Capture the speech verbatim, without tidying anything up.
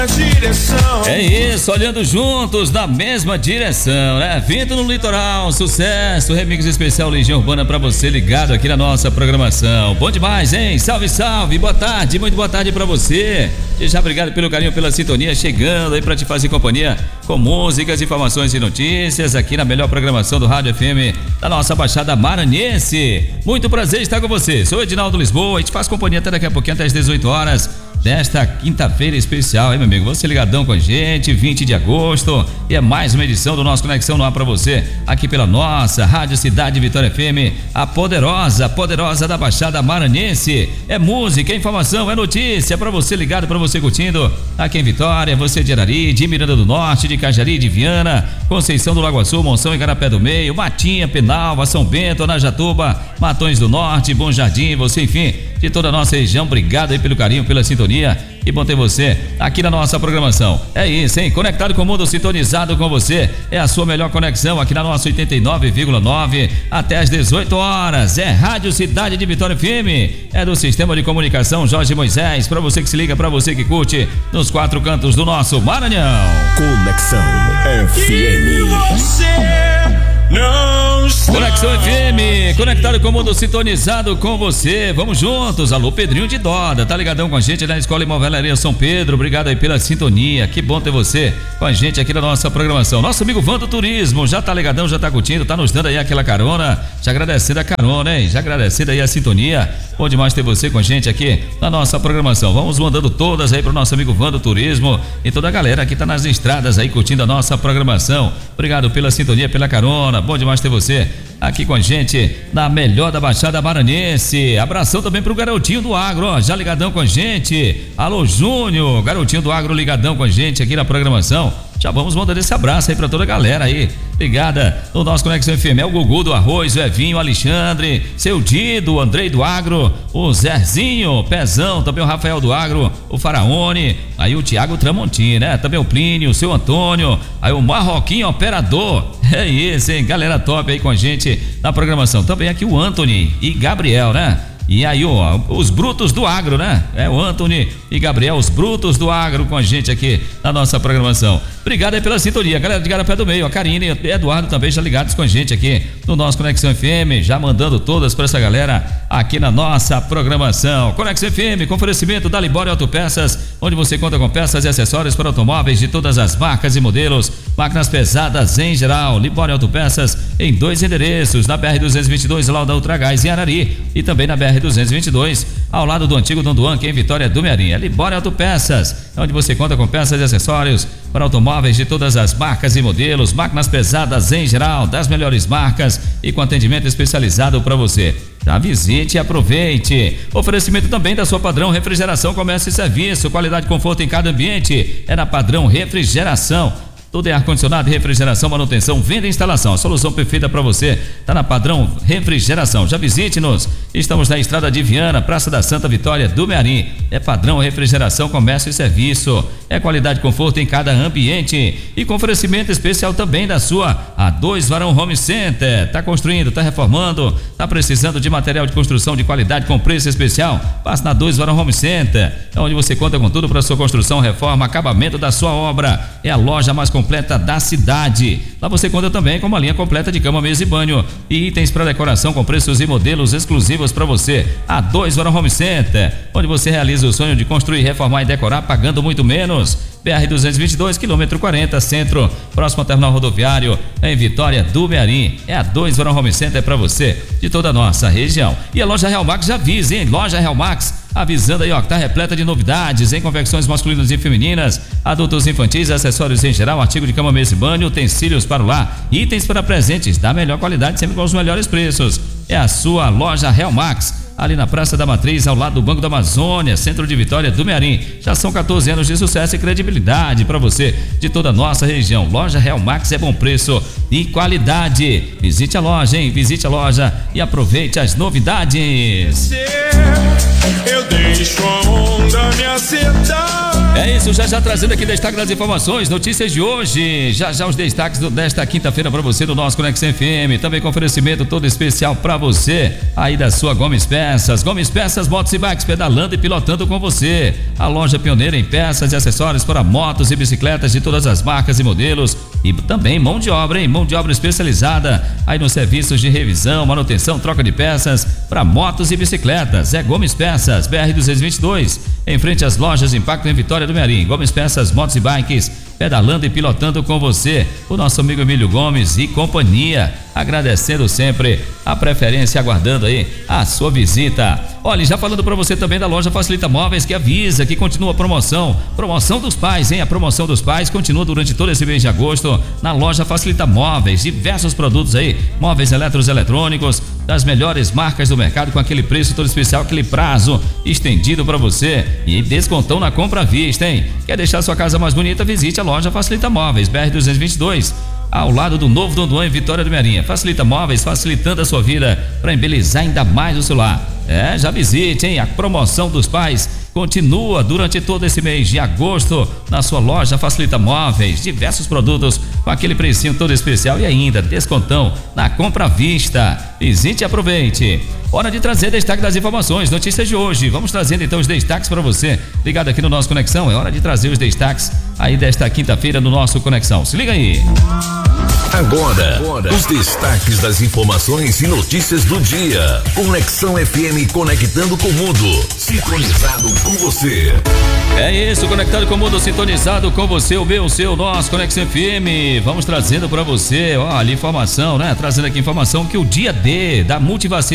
É isso, olhando juntos na mesma direção, né? Vento no litoral, sucesso, remix especial Legião Urbana pra você ligado aqui na nossa programação. Bom demais, hein? Salve, salve, boa tarde, muito boa tarde pra você. E já obrigado pelo carinho, pela sintonia, chegando aí pra te fazer companhia com músicas, informações e notícias aqui na melhor programação do Rádio F M da nossa Baixada Maranhense. Muito prazer estar com você, sou Edinaldo Lisboa e te faço companhia até daqui a pouquinho, até às dezoito horas. Desta quinta-feira especial, hein, meu amigo? Você ligadão com a gente, vinte de agosto, e é mais uma edição do nosso Conexão no Ar pra você, aqui pela nossa Rádio Cidade Vitória F M, a poderosa, poderosa da Baixada Maranhense. É música, é informação, é notícia pra você ligado, pra você curtindo, aqui em Vitória, você de Arari, de Miranda do Norte, de Cajari, de Viana, Conceição do Lago Açul, Monção e Igarapé do Meio, Matinha, Penalva, São Bento, Anajatuba, Matões do Norte, Bom Jardim, você, enfim, de toda a nossa região. Obrigado aí pelo carinho, pela sintonia. E bom ter você aqui na nossa programação. É isso, hein? Conectado com o mundo, sintonizado com você. É a sua melhor conexão aqui na nossa oitenta e nove vírgula nove até às dezoito horas. É Rádio Cidade de Vitória F M. É do Sistema de Comunicação Jorge Moisés. Pra você que se liga, pra você que curte nos quatro cantos do nosso Maranhão. Conexão F M. Conexão F M, conectado com o mundo, sintonizado com você. Vamos juntos. Alô, Pedrinho de Doda, tá ligadão com a gente na Escola Imobiliária São Pedro. Obrigado aí pela sintonia. Que bom ter você com a gente aqui na nossa programação. Nosso amigo Vando Turismo, já tá ligadão, já tá curtindo, tá nos dando aí aquela carona. Já agradecendo a carona, hein? Já agradecendo aí a sintonia. Bom demais ter você com a gente aqui na nossa programação. Vamos mandando todas aí pro nosso amigo Vando Turismo e toda a galera que tá nas estradas aí curtindo a nossa programação. Obrigado pela sintonia, pela carona. Bom demais ter você aqui com a gente na melhor da Baixada Maranhense. Abração também pro Garotinho do Agro, ó, já ligadão com a gente. Alô, Júnior, Garotinho do Agro ligadão com a gente aqui na programação. Já vamos mandando esse abraço aí pra toda a galera aí ligada no nosso Conexão F M. É o Gugu do Arroz, o Evinho, o Alexandre, seu Dido, o Andrei do Agro, o Zezinho, Pezão, também o Rafael do Agro, o Faraone, aí o Tiago Tramontim, né? Também o Plínio, o seu Antônio, aí o Marroquinho Operador. É isso, hein? Galera top aí com a gente na programação. Também aqui o Anthony e Gabriel, né? E aí, ó, os brutos do agro, né? É o Anthony e Gabriel, os brutos do agro com a gente aqui na nossa programação. Obrigado aí pela sintonia, galera de Igarapé do Meio, a Karine e Eduardo também já ligados com a gente aqui no nosso Conexão F M, já mandando todas para essa galera aqui na nossa programação. Conexão F M, com oferecimento da Libório Autopeças, onde você conta com peças e acessórios para automóveis de todas as marcas e modelos, máquinas pesadas em geral. Libório Autopeças em dois endereços, na B R duzentos e vinte e dois, lá da Ultragás em Arari, e também na B R duzentos e vinte e dois, ao lado do antigo Dom Duan, que é em Vitória do Mearim. É Libório Autopeças, onde você conta com peças e acessórios para automóveis de todas as marcas e modelos, máquinas pesadas em geral, das melhores marcas e com atendimento especializado para você. Já visite e aproveite. Oferecimento também da sua Padrão Refrigeração, Comércio e Serviço, qualidade e conforto em cada ambiente. É na Padrão Refrigeração. Tudo é ar-condicionado, refrigeração, manutenção, venda e instalação. A solução perfeita para você está na Padrão Refrigeração. Já visite-nos. Estamos na Estrada de Viana, Praça da Santa Vitória do Mearim. É Padrão Refrigeração, Comércio e Serviço. É qualidade e conforto em cada ambiente. E com oferecimento especial também da sua A dois Varão Home Center. Está construindo, está reformando, está precisando de material de construção de qualidade com preço especial? Passe na A dois Varão Home Center. É onde você conta com tudo para sua construção, reforma, acabamento da sua obra. É a loja mais completa da cidade. Lá você conta também com uma linha completa de cama, mesa e banho e itens para decoração com preços e modelos exclusivos para você. A dois Varão Home Center, onde você realiza o sonho de construir, reformar e decorar pagando muito menos. B R duzentos e vinte e dois, quilômetro quarenta, centro, próximo ao terminal rodoviário, em Vitória do Mearim. É a dois Varão Home Center para você, de toda a nossa região. E a loja Real Max já avisa, hein? Loja Real Max, avisando aí, ó, que tá repleta de novidades em confecções masculinas e femininas, adultos infantis, acessórios em geral, artigo de cama, mesa e banho, utensílios para o lar, itens para presentes da melhor qualidade, sempre com os melhores preços. É a sua loja Real Max, ali na Praça da Matriz, ao lado do Banco da Amazônia, centro de Vitória do Mearim. Já são quatorze anos de sucesso e credibilidade para você de toda a nossa região. Loja Real Max é bom preço e qualidade. Visite a loja, hein? Visite a loja e aproveite as novidades. Eu deixo a onda me acertar. É isso, já já trazendo aqui destaque das informações, notícias de hoje, já já os destaques do, desta quinta-feira para você do nosso Conexão F M, também com oferecimento todo especial para você, aí da sua Gomes Peças, Gomes Peças, motos e bikes, pedalando e pilotando com você, a loja pioneira em peças e acessórios para motos e bicicletas de todas as marcas e modelos, e também mão de obra, hein? Mão de obra especializada aí nos serviços de revisão, manutenção, troca de peças para motos e bicicletas, é Gomes Peças, B R duzentos e vinte e dois, em frente às lojas Impacto em Vitória do Mearim. Gomes Peças, motos e bikes, pedalando e pilotando com você, o nosso amigo Emílio Gomes e companhia, agradecendo sempre a preferência, aguardando aí a sua visita. Olha, já falando para você também da loja Facilita Móveis, que avisa que continua a promoção, promoção dos pais, hein? A promoção dos pais continua durante todo esse mês de agosto na loja Facilita Móveis, diversos produtos aí, móveis eletros eletrônicos, das melhores marcas do mercado com aquele preço todo especial, aquele prazo estendido para você e descontão na compra à vista, hein? Quer deixar sua casa mais bonita? Visite a loja Facilita Móveis, B R duzentos e vinte e dois, ao lado do novo Dondoan em Vitória do Mearim. Facilita Móveis, facilitando a sua vida para embelezar ainda mais o seu lar. É, já visite, hein? A promoção dos pais continua durante todo esse mês de agosto na sua loja Facilita Móveis, diversos produtos com aquele precinho todo especial e ainda descontão na compra à vista. Visite e aproveite. Hora de trazer destaque das informações, notícias de hoje. Vamos trazendo então os destaques para você, ligado aqui no nosso Conexão. É hora de trazer os destaques aí desta quinta-feira no nosso Conexão. Se liga aí. Agora, Agora, os destaques das informações e notícias do dia. Conexão F M, conectando com o mundo, sintonizado com você. É isso, conectado com o mundo, sintonizado com você, o meu, o seu, nosso Conexão F M. Vamos trazendo para você, olha, informação, né? Trazendo aqui informação que o dia D da multivacina